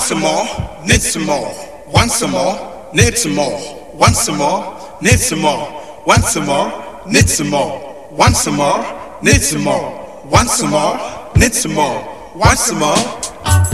some more, need some more. Want some more, need some more. Want some more, need some more. Want some more, need some more. Want some more, need some more. Want some more, need some more. Want some more.